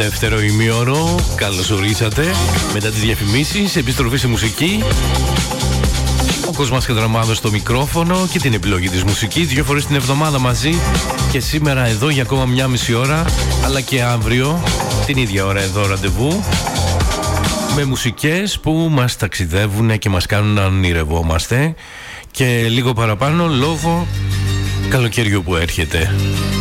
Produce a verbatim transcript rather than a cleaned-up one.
Δεύτερο ημίωρο, καλώς ορίσατε. Μετά τις διαφημίσεις, επιστροφή στη μουσική. Ο Κοσμάς Κατραμάδος στο μικρόφωνο και την επιλογή της μουσικής. Δύο φορές την εβδομάδα μαζί. Και σήμερα εδώ για ακόμα μια μισή ώρα, αλλά και αύριο την ίδια ώρα εδώ ραντεβού. Με μουσικές που μας ταξιδεύουν και μας κάνουν να ονειρευόμαστε. Και λίγο παραπάνω λόγω καλοκαιριού που έρχεται.